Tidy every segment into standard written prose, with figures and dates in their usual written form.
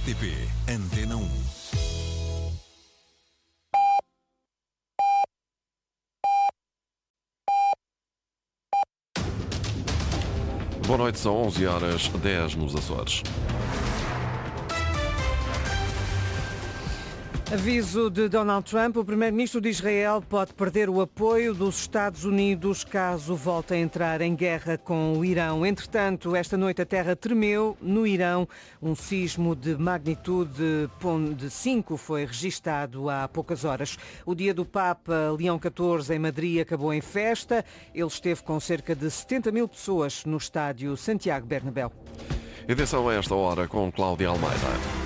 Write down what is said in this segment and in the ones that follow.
RTP Antena 1. Boa noite, são 11h10 nos Açores. Aviso de Donald Trump, o primeiro-ministro de Israel pode perder o apoio dos Estados Unidos caso volte a entrar em guerra com o Irão. Entretanto, esta noite a terra tremeu no Irão. Um sismo de magnitude de 5 foi registado há poucas horas. O dia do Papa Leão XIV em Madrid acabou em festa. Ele esteve com cerca de 70 mil pessoas no estádio Santiago Bernabéu. Edição a esta hora com Cláudia Almeida.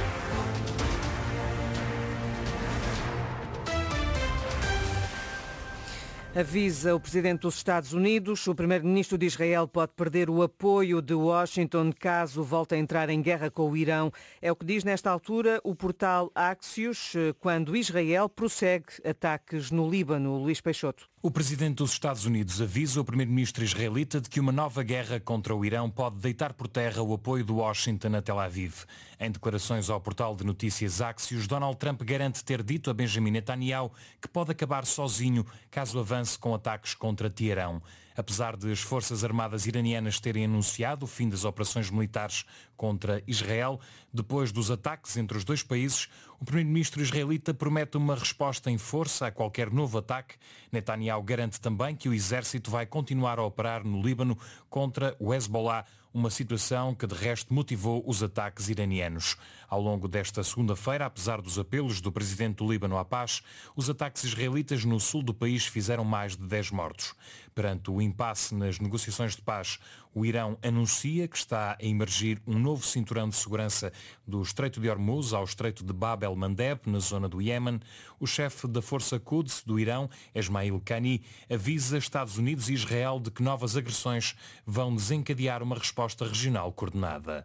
Avisa o presidente dos Estados Unidos, o primeiro-ministro de Israel pode perder o apoio de Washington caso volte a entrar em guerra com o Irão. É o que diz nesta altura o portal Axios, quando Israel prossegue ataques no Líbano. Luís Peixoto. O presidente dos Estados Unidos avisa o primeiro-ministro israelita de que uma nova guerra contra o Irão pode deitar por terra o apoio de Washington a Tel Aviv. Em declarações ao portal de notícias Axios, Donald Trump garante ter dito a Benjamin Netanyahu que pode acabar sozinho caso avance com ataques contra Teherão. Apesar de as Forças Armadas iranianas terem anunciado o fim das operações militares contra Israel, depois dos ataques entre os dois países, o primeiro-ministro israelita promete uma resposta em força a qualquer novo ataque. Netanyahu garante também que o exército vai continuar a operar no Líbano contra o Hezbollah, uma situação que de resto motivou os ataques iranianos. Ao longo desta segunda-feira, apesar dos apelos do presidente do Líbano à paz, os ataques israelitas no sul do país fizeram mais de 10 mortos. Perante o impasse nas negociações de paz, o Irão anuncia que está a emergir um novo cinturão de segurança do Estreito de Hormuz ao Estreito de Bab el-Mandeb, na zona do Iémen. O chefe da Força Quds do Irão, Esmail Qani, avisa Estados Unidos e Israel de que novas agressões vão desencadear uma resposta regional coordenada.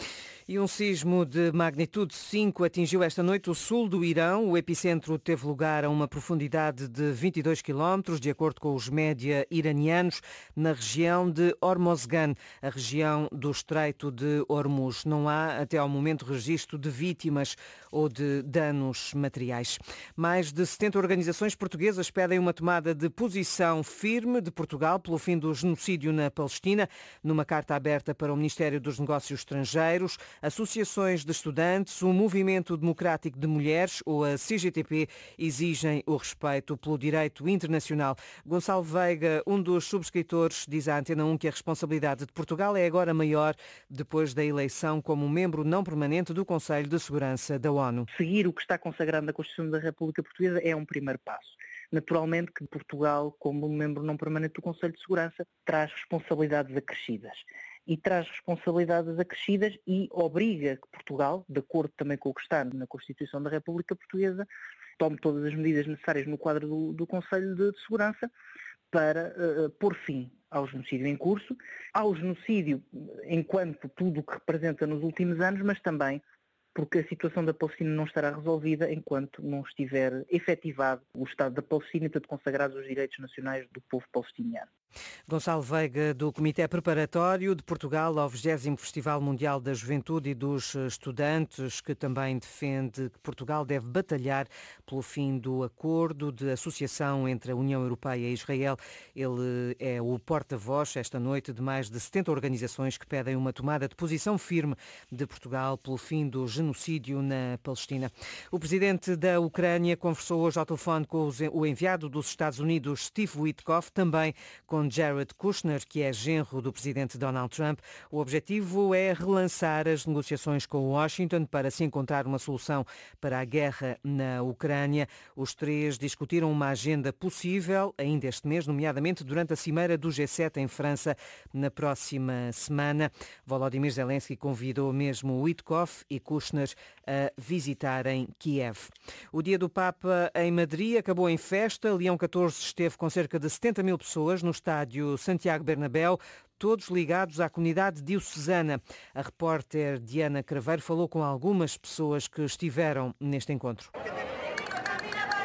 E um sismo de magnitude 5 atingiu esta noite o sul do Irão. O epicentro teve lugar a uma profundidade de 22 quilómetros, de acordo com os média iranianos, na região de Hormozgan, a região do Estreito de Hormuz. Não há, até ao momento, registro de vítimas ou de danos materiais. Mais de 70 organizações portuguesas pedem uma tomada de posição firme de Portugal pelo fim do genocídio na Palestina. Numa carta aberta para o Ministério dos Negócios Estrangeiros, associações de estudantes, o Movimento Democrático de Mulheres ou a CGTP exigem o respeito pelo direito internacional. Gonçalo Veiga, um dos subscritores, diz à Antena 1 que a responsabilidade de Portugal é agora maior depois da eleição como membro não permanente do Conselho de Segurança da ONU. Seguir o que está consagrado na Constituição da República Portuguesa é um primeiro passo. Naturalmente que Portugal, como membro não permanente do Conselho de Segurança, traz responsabilidades acrescidas. E traz responsabilidades acrescidas e obriga que Portugal, de acordo também com o que está na Constituição da República Portuguesa, tome todas as medidas necessárias no quadro do Conselho de Segurança para pôr fim ao genocídio em curso, ao genocídio enquanto tudo o que representa nos últimos anos, mas também porque a situação da Palestina não estará resolvida enquanto não estiver efetivado o Estado da Palestina e, portanto, consagrados os direitos nacionais do povo palestiniano. Gonçalo Veiga, do Comitê Preparatório de Portugal ao 20º Festival Mundial da Juventude e dos Estudantes, que também defende que Portugal deve batalhar pelo fim do acordo de associação entre a União Europeia e Israel. Ele é o porta-voz esta noite de mais de 70 organizações que pedem uma tomada de posição firme de Portugal pelo fim do genocídio na Palestina. O presidente da Ucrânia conversou hoje ao telefone com o enviado dos Estados Unidos, Steve Witkoff, também com Jared Kushner, que é genro do presidente Donald Trump. O objetivo é relançar as negociações com Washington para se encontrar uma solução para a guerra na Ucrânia. Os três discutiram uma agenda possível ainda este mês, nomeadamente durante a cimeira do G7 em França na próxima semana. Volodymyr Zelensky convidou mesmo Witkoff e Kushner a visitarem Kiev. O dia do Papa em Madrid acabou em festa. Leão XIV esteve com cerca de 70 mil pessoas no estádio Santiago Bernabéu, todos ligados à comunidade diocesana. A repórter Diana Craveiro falou com algumas pessoas que estiveram neste encontro.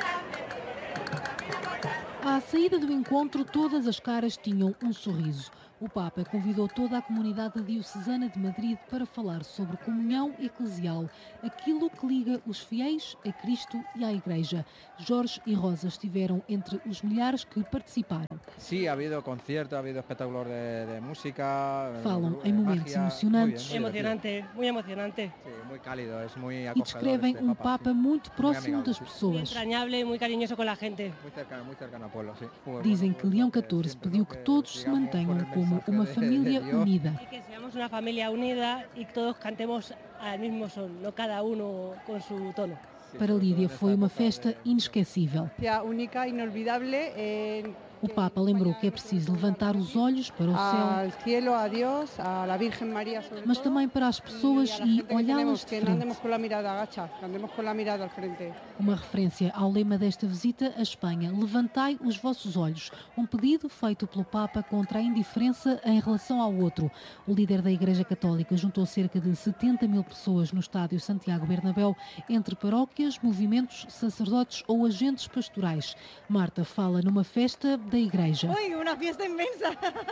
À saída do encontro, todas as caras tinham um sorriso. O Papa convidou toda a comunidade diocesana de Madrid para falar sobre comunhão eclesial, aquilo que liga os fiéis a Cristo e à Igreja. Jorge e Rosa estiveram entre os milhares que participaram. Sim, ha havido concertos, ha havido espectáculos de música. Falam em momentos emocionantes. Emocionante, muito emocionante. Sim, muito cálido, é muito E acogedor. descrevem um Papa muito próximo das Muy pessoas. entrañable, muy cariñoso con la gente. Muy cercano ao pueblo, sim. Dizem que Leão XIV pediu que todos se mantenham como uma família unida. Y que seamos una familia unida y que todos cantemos al mismo son, no cada uno con su tono. Para Lídia foi uma festa inesquecível. Única, inolvidable. O Papa lembrou que é preciso levantar os olhos para o céu, Cielo, a Dios, a la Virgen María, sobre mas também para as pessoas e olhá-las de que no andemos frente. con la mirada agacha, que andemos con la mirada al frente. Uma referência ao lema desta visita à Espanha, levantai os vossos olhos. Um pedido feito pelo Papa contra a indiferença em relação ao outro. O líder da Igreja Católica juntou cerca de 70 mil pessoas no estádio Santiago Bernabéu, entre paróquias, movimentos, sacerdotes ou agentes pastorais. Marta fala numa festa da Igreja. Uy, una fiesta inmensa.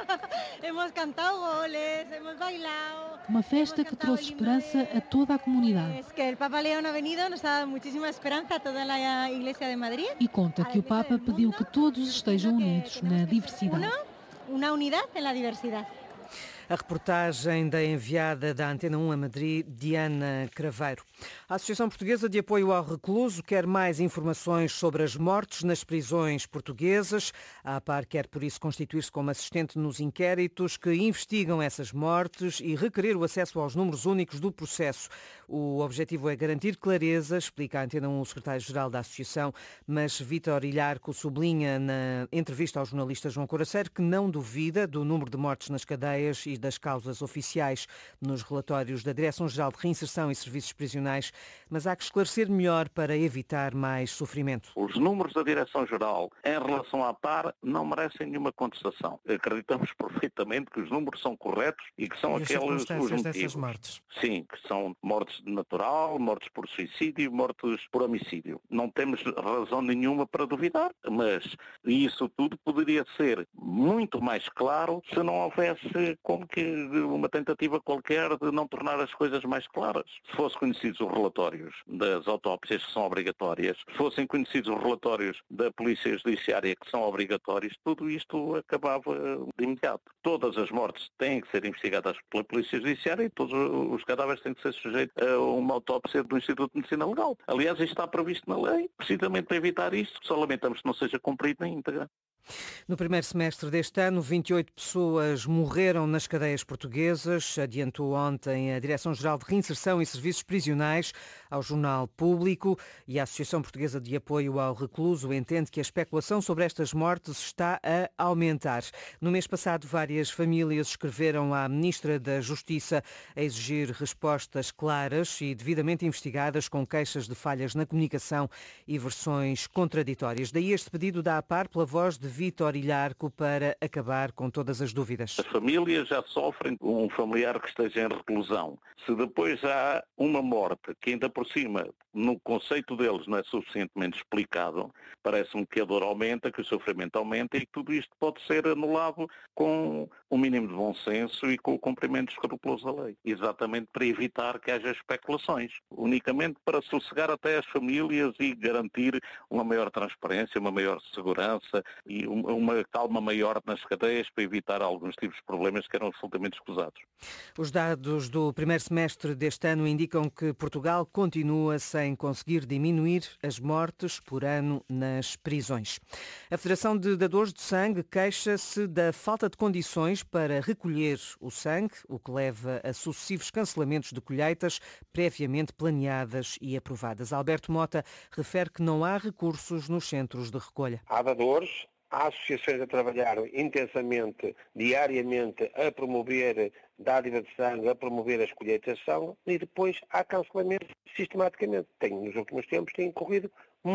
Hemos cantado goles, hemos bailado. Uma festa que trouxe esperança a toda a comunidade. Es que el Papa León ha venido, nos ha dado muchísima esperanza a toda la Iglesia de Madrid. E conta que o Papa pediu que todos estejam unidos na diversidade. Una unidad en la diversidad. A reportagem da enviada da Antena 1 a Madrid, Diana Craveiro. A Associação Portuguesa de Apoio ao Recluso quer mais informações sobre as mortes nas prisões portuguesas. A APAR quer, por isso, constituir-se como assistente nos inquéritos que investigam essas mortes e requerer o acesso aos números únicos do processo. O objetivo é garantir clareza, explica a Antena 1 o secretário-geral da Associação, mas Vítor Ilharco sublinha na entrevista ao jornalista João Coraceiro que não duvida do número de mortes nas cadeias e das causas oficiais nos relatórios da Direção-Geral de Reinserção e Serviços Prisionais, mas há que esclarecer melhor para evitar mais sofrimento. Os números da Direção-Geral em relação à PAR não merecem nenhuma contestação. Acreditamos perfeitamente que os números são corretos e que são aqueles os motivos. Dessas mortes? Sim, que são mortes de natural, mortes por suicídio, mortes por homicídio. Não temos razão nenhuma para duvidar, mas isso tudo poderia ser muito mais claro se não houvesse como que uma tentativa qualquer de não tornar as coisas mais claras. Se fossem conhecidos os relatórios das autópsias que são obrigatórias, se fossem conhecidos os relatórios da Polícia Judiciária que são obrigatórios, tudo isto acabava de imediato. Todas as mortes têm que ser investigadas pela Polícia Judiciária e todos os cadáveres têm que ser sujeitos a uma autópsia do Instituto de Medicina Legal. Aliás, isto está previsto na lei, precisamente para evitar isto. Só lamentamos que não seja cumprido na íntegra. No primeiro semestre deste ano, 28 pessoas morreram nas cadeias portuguesas, adiantou ontem a Direção-Geral de Reinserção e Serviços Prisionais ao Jornal Público, e a Associação Portuguesa de Apoio ao Recluso entende que a especulação sobre estas mortes está a aumentar. No mês passado, várias famílias escreveram à Ministra da Justiça a exigir respostas claras e devidamente investigadas, com queixas de falhas na comunicação e versões contraditórias. Daí este pedido da APAR pela voz de Vítor Ilharco para acabar com todas as dúvidas. As famílias já sofrem um familiar que esteja em reclusão. Se depois há uma morte que ainda por cima, no conceito deles, não é suficientemente explicado, parece-me que a dor aumenta, que o sofrimento aumenta e que tudo isto pode ser anulado com o mínimo de bom senso e com o cumprimento escrupuloso da lei. Exatamente para evitar que haja especulações. Unicamente para sossegar até as famílias e garantir uma maior transparência, uma maior segurança e uma calma maior nas cadeias para evitar alguns tipos de problemas que eram absolutamente escusados. Os dados do primeiro semestre deste ano indicam que Portugal continua sem conseguir diminuir as mortes por ano nas prisões. A Federação de Dadores de Sangue queixa-se da falta de condições para recolher o sangue, o que leva a sucessivos cancelamentos de colheitas previamente planeadas e aprovadas. Alberto Mota refere que não há recursos nos centros de recolha. Há dadores, há associações a trabalhar intensamente, diariamente, a promover dádiva de sangue, a promover as colheitas de sangue, e depois há cancelamentos sistematicamente. Nos últimos tempos têm ocorrido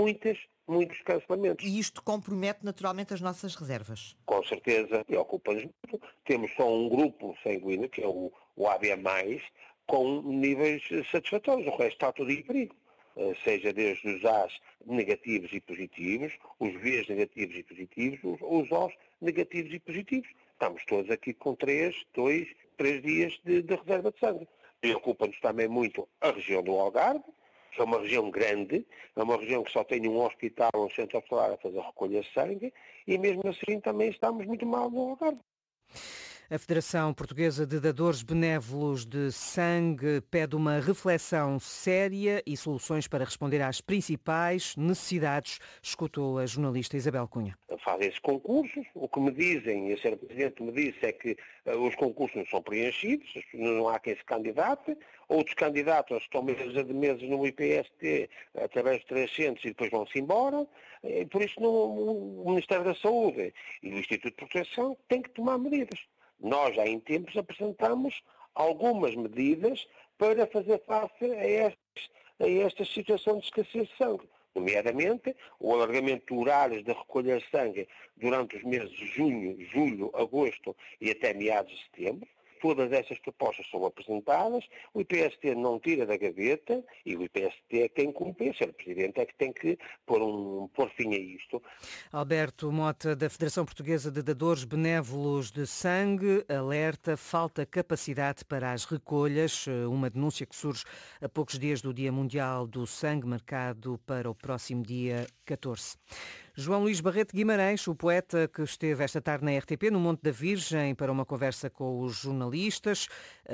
muitos cancelamentos. E isto compromete naturalmente as nossas reservas? Com certeza, preocupa-nos muito. Temos só um grupo sanguíneo, que é o AB+, com níveis satisfatórios. O resto está tudo em perigo. Seja desde os As negativos e positivos, os Vs negativos e positivos, os Os negativos e positivos. estamos todos aqui com 3 dias de reserva de sangue. Preocupa-nos também muito a região do Algarve, que é uma região grande, é uma região que só tem um hospital, um centro hospitalar a fazer recolha de sangue, e mesmo assim também estamos muito mal no Algarve. A Federação Portuguesa de Dadores Benévolos de Sangue pede uma reflexão séria e soluções para responder às principais necessidades, escutou a jornalista Isabel Cunha. Fazem esses concursos, o que me dizem, e a Sra. Presidente me disse, é que os concursos não são preenchidos, não há quem se candidate, outros candidatos estão meses no IPST através de 300 e depois vão-se embora, e por isso o Ministério da Saúde e o Instituto de Proteção têm que tomar medidas. Nós já em tempos apresentamos algumas medidas para fazer face a esta situação de escassez de sangue, nomeadamente o alargamento de horários de recolha de sangue durante os meses de junho, julho, agosto e até meados de setembro. Todas essas propostas são apresentadas, o IPST não tira da gaveta e o IPST é quem cumpre, o Presidente é que tem que pôr fim a isto. Alberto Mota, da Federação Portuguesa de Dadores Benévolos de Sangue, alerta falta capacidade para as recolhas, uma denúncia que surge a poucos dias do Dia Mundial do Sangue, marcado para o próximo dia 14. João Luís Barreto Guimarães, o poeta que esteve esta tarde na RTP, no Monte da Virgem, para uma conversa com os jornalistas,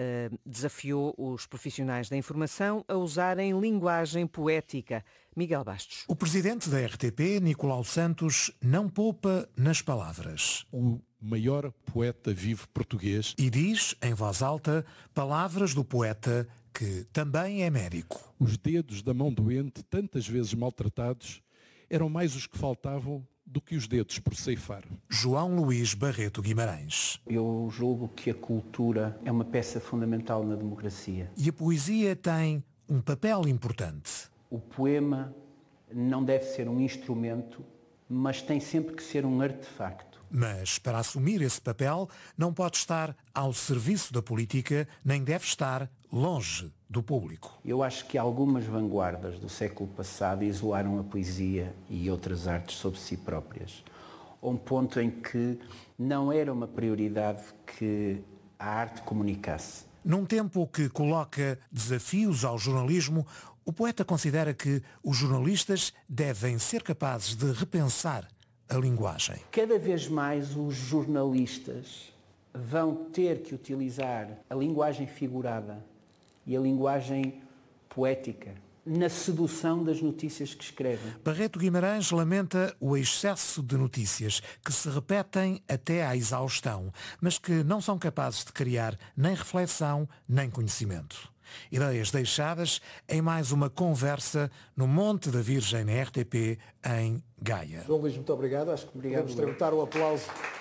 desafiou os profissionais da informação a usarem linguagem poética. Miguel Bastos. O presidente da RTP, Nicolau Santos, não poupa nas palavras. O maior poeta vivo português. E diz, em voz alta, palavras do poeta que também é médico. Os dedos da mão doente, tantas vezes maltratados, eram mais os que faltavam do que os dedos por ceifar. João Luís Barreto Guimarães. Eu julgo que a cultura é uma peça fundamental na democracia. E a poesia tem um papel importante. O poema não deve ser um instrumento, mas tem sempre que ser um artefacto. Mas, para assumir esse papel, não pode estar ao serviço da política, nem deve estar longe do público. Eu acho que algumas vanguardas do século passado isolaram a poesia e outras artes sobre si próprias, a um ponto em que não era uma prioridade que a arte comunicasse. Num tempo que coloca desafios ao jornalismo, o poeta considera que os jornalistas devem ser capazes de repensar a linguagem. Cada vez mais os jornalistas vão ter que utilizar a linguagem figurada e a linguagem poética na sedução das notícias que escrevem. Barreto Guimarães lamenta o excesso de notícias que se repetem até à exaustão, mas que não são capazes de criar nem reflexão nem conhecimento. Ideias deixadas em mais uma conversa no Monte da Virgem na RTP em Gaia. João Luís, muito obrigado. Acho que podemos tributar o aplauso.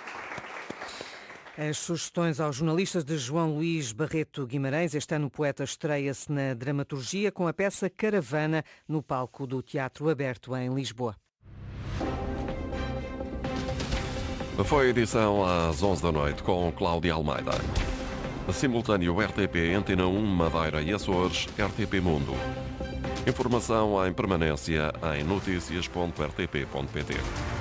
As sugestões aos jornalistas de João Luís Barreto Guimarães. Este ano o poeta estreia-se na dramaturgia com a peça Caravana no palco do Teatro Aberto em Lisboa. Foi a edição às 11 da noite com Cláudia Almeida. Simultâneo RTP, Antena 1, Madeira e Açores, RTP Mundo. Informação em permanência em noticias.rtp.pt.